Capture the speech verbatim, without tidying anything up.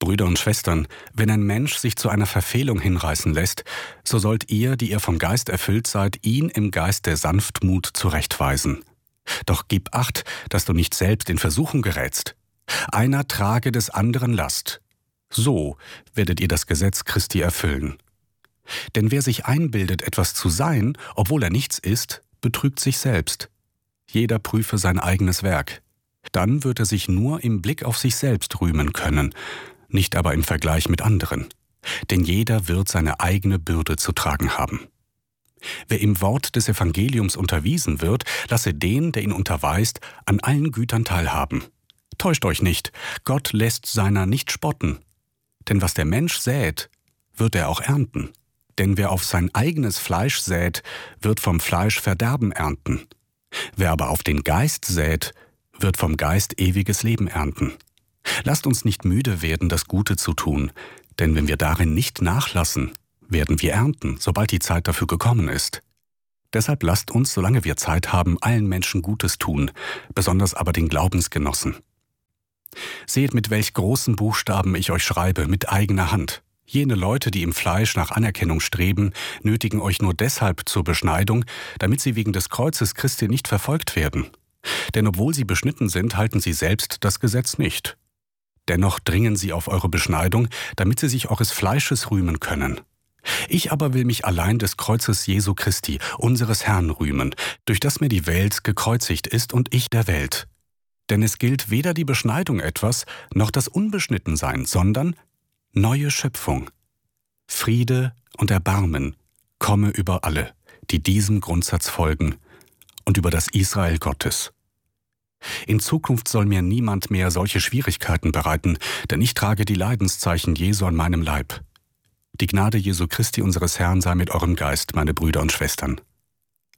Brüder und Schwestern, wenn ein Mensch sich zu einer Verfehlung hinreißen lässt, so sollt ihr, die ihr vom Geist erfüllt seid, ihn im Geist der Sanftmut zurechtweisen. Doch gib Acht, dass du nicht selbst in Versuchung gerätst. Einer trage des anderen Last. So werdet ihr das Gesetz Christi erfüllen. Denn wer sich einbildet, etwas zu sein, obwohl er nichts ist, betrügt sich selbst. Jeder prüfe sein eigenes Werk. Dann wird er sich nur im Blick auf sich selbst rühmen können, nicht aber im Vergleich mit anderen. Denn jeder wird seine eigene Bürde zu tragen haben. Wer im Wort des Evangeliums unterwiesen wird, lasse den, der ihn unterweist, an allen Gütern teilhaben. Täuscht euch nicht, Gott lässt seiner nicht spotten. Denn was der Mensch sät, wird er auch ernten. Denn wer auf sein eigenes Fleisch sät, wird vom Fleisch Verderben ernten. Wer aber auf den Geist sät, wird vom Geist ewiges Leben ernten. Lasst uns nicht müde werden, das Gute zu tun, denn wenn wir darin nicht nachlassen, werden wir ernten, sobald die Zeit dafür gekommen ist. Deshalb lasst uns, solange wir Zeit haben, allen Menschen Gutes tun, besonders aber den Glaubensgenossen. Seht, mit welch großen Buchstaben ich euch schreibe, mit eigener Hand. Jene Leute, die im Fleisch nach Anerkennung streben, nötigen euch nur deshalb zur Beschneidung, damit sie wegen des Kreuzes Christi nicht verfolgt werden. Denn obwohl sie beschnitten sind, halten sie selbst das Gesetz nicht. Dennoch dringen sie auf eure Beschneidung, damit sie sich eures Fleisches rühmen können. Ich aber will mich allein des Kreuzes Jesu Christi, unseres Herrn, rühmen, durch das mir die Welt gekreuzigt ist und ich der Welt. Denn es gilt weder die Beschneidung etwas, noch das Unbeschnittensein, sondern neue Schöpfung. Friede und Erbarmen komme über alle, die diesem Grundsatz folgen, und über das Israel Gottes. In Zukunft soll mir niemand mehr solche Schwierigkeiten bereiten, denn ich trage die Leidenszeichen Jesu an meinem Leib. Die Gnade Jesu Christi unseres Herrn sei mit eurem Geist, meine Brüder und Schwestern.